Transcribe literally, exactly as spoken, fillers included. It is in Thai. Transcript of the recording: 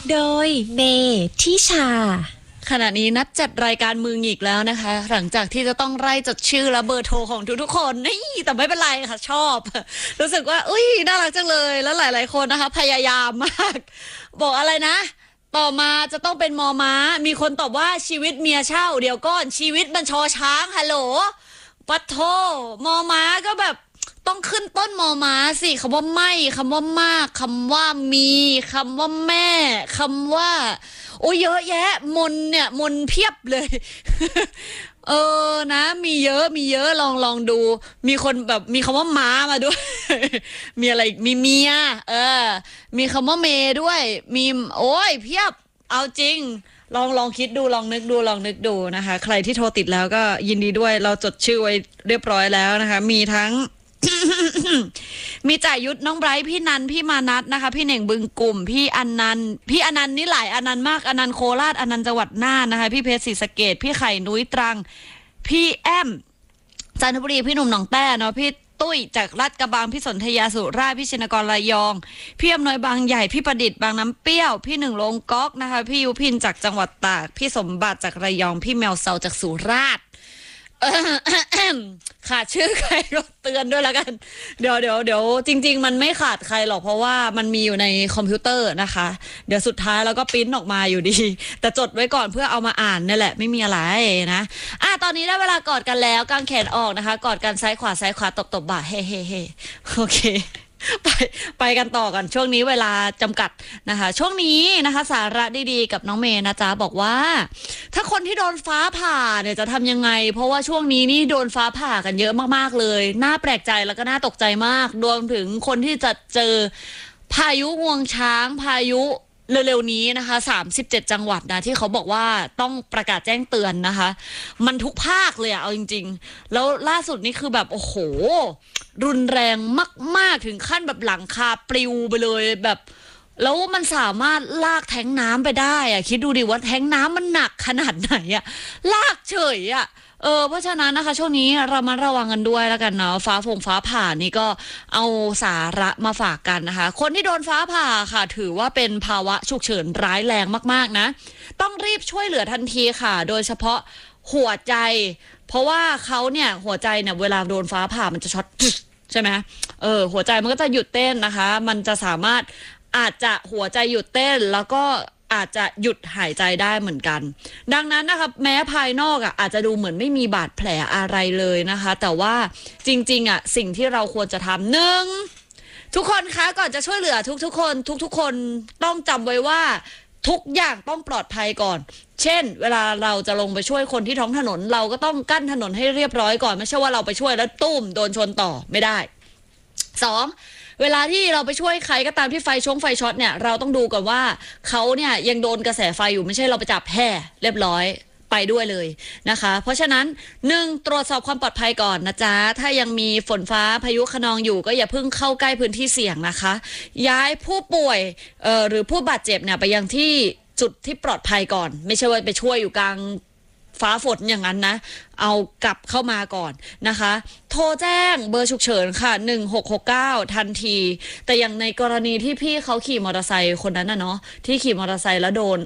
โดยเมทิชาขณะนี้นัดจัดรายการมือหงิกแล้วนะคะหลังจากที่จะต้องไล่จดชื่อและเบอร์โทรของทุกๆคนนี่แต่ไม่เป็นไรค่ะชอบรู้สึกว่าอุ้ยน่ารักจังเลยแล้วหลายๆคนนะคะพยายามมากบอกอะไรนะต่อมาจะต้องเป็นมอม้ามีคนตอบว่าชีวิตเมียเช่าเดี๋ยวก่อนชีวิตมันชอช้างฮัลโหลปัทโทมอม้าก็แบบต้องขึ้นต้นมอม้าสิคำว่าไม่คำว่ามากคำว่ามีคำว่าแม่คำว่าโอ้เยอะแยะมนเนี่ยมนเพียบเลย เออนะมีเยอะมีเยอะลองลองดูมีคนแบบมีคำว่าม้ามาด้วย มีอะไรมีเมียเออมีคำว่าเมด้วยมีโอ้ยเพียบเอาจริงลองลองคิดดูลองนึกดูลองนึกดูนะคะใครที่โทรติดแล้วก็ยินดีด้วยเราจดชื่อไว้เรียบร้อยแล้วนะคะมีทั้ง มีจ่ายยุทธน้องไบรท์พี่นันพี่มานัทนะคะพี่เหน่งบึงกลุ่มพี่อนันต์พี่อนันต์นี่หลายอนันต์มากอนันต์โคราชอนันต์จังหวัดน่านนะคะพี่เพชรศรีสะเกษพี่ไข่นุ้ยตรังพี่แอมจันทบุรีพี่หนุ่มหนองแต้เนาะพี่ตุ้ยจากลาดกระบังพี่สนธยาสุราษฎร์พี่ชินกรระยองพี่อำนวยบางใหญ่พี่ประดิษฐ์บางน้ำเปรี้ยวพี่หนึ่งลงก๊อกนะคะพี่ยุพินจากจังหวัดตากพี่สมบัติจากระยองพี่แมวเซาจากสุราษฎร์ขาดชื่อใครก็เตือนด้วยแล้วกันเดี๋ยวเดี๋ยวเดี๋ยวจริงๆมันไม่ขาดใครหรอกเพราะว่ามันมีอยู่ในคอมพิวเตอร์นะคะเดี๋ยวสุดท้ายแล้วก็ปริ้นออกมาอยู่ดีแต่จดไว้ก่อนเพื่อเอามาอ่านนี่แหละไม่มีอะไรนะอ่ะตอนนี้ได้เวลากอดกันแล้วกางแขนออกนะคะกอดกันซ้ายขวาซ้ายขวาตบตบบ่าเฮ้เฮ้เฮ้โอเคไปไปกันต่อกันช่วงนี้เวลาจำกัดนะคะช่วงนี้นะคะสาระดีๆกับน้องเมย์นะจ๊ะบอกว่าถ้าคนที่โดนฟ้าผ่าเนี่ยจะทำยังไงเพราะว่าช่วงนี้นี่โดนฟ้าผ่ากันเยอะมากๆเลยน่าแปลกใจแล้วก็น่าตกใจมากรวมถึงคนที่จะเจอพายุงวงช้างพายุเร็วๆนี้นะคะสามสิบเจ็ดจังหวัดนะที่เขาบอกว่าต้องประกาศแจ้งเตือนนะคะมันทุกภาคเลยอะเอาจริงๆแล้วล่าสุดนี่คือแบบโอ้โหรุนแรงมากๆถึงขั้นแบบหลังคาปลิวไปเลยแบบแล้วมันสามารถลากแท้งน้ำไปได้อะคิดดูดิว่าแท้งน้ำมันหนักขนาดไหนอะลากเฉยอะเออเพราะฉะนั้นนะคะช่วงนี้เรามาระวังกันด้วยแล้วกันเนาะฟ้าฝงฟ้าผ่านี่ก็เอาสาระมาฝากกันนะคะคนที่โดนฟ้าผ่าค่ะถือว่าเป็นภาวะฉุกเฉินร้ายแรงมากๆนะต้องรีบช่วยเหลือทันทีค่ะโดยเฉพาะหัวใจเพราะว่าเขาเนี่ยหัวใจเนี่ยเวลาโดนฟ้าผ่ามันจะช็อตใช่ไหมเออหัวใจมันก็จะหยุดเต้นนะคะมันจะสามารถอาจจะหัวใจหยุดเต้นแล้วก็อาจจะหยุดหายใจได้เหมือนกันดังนั้นนะคะแม้ภายนอกอ่ะอาจจะดูเหมือนไม่มีบาดแผลอะไรเลยนะคะแต่ว่าจริงๆอ่ะสิ่งที่เราควรจะทำหนึ่งทุกคนคะก่อนจะช่วยเหลือทุกๆคนทุกๆคนต้องจำไว้ว่าทุกอย่างต้องปลอดภัยก่อนเช่นเวลาเราจะลงไปช่วยคนที่ท้องถนนเราก็ต้องกั้นถนนให้เรียบร้อยก่อนไม่ใช่ว่าเราไปช่วยแล้วตุ้มโดนชนต่อไม่ได้สองเวลาที่เราไปช่วยใครก็ตามที่ไฟชงไฟช็อตเนี่ยเราต้องดูก่อนว่าเขาเนี่ยยังโดนกระแสไฟอยู่ไม่ใช่เราไปจับแห่เรียบร้อยไปด้วยเลยนะคะเพราะฉะนั้นหนึ่งตรวจสอบความปลอดภัยก่อนนะจ๊ะถ้ายังมีฝนฟ้าพายุคะนองอยู่ก็อย่าเพิ่งเข้าใกล้พื้นที่เสี่ยงนะคะย้ายผู้ป่วยเอ่อหรือผู้บาดเจ็บเนี่ยไปยังที่จุดที่ปลอดภัยก่อนไม่ใช่ว่าไปช่วยอยู่กลางฟ้าฝนอย่างนั้นนะเอากลับเข้ามาก่อนนะคะโทรแจ้งเบอร์ฉุกเฉินค่ะหนึ่งหกหกเก้าทันทีแต่อย่างในกรณีที่พี่เขาขี่มอเตอร์ไซค์คนนั้นน่ะเนาะที่ขี่มอเตอร์ไซค์แล้วโดน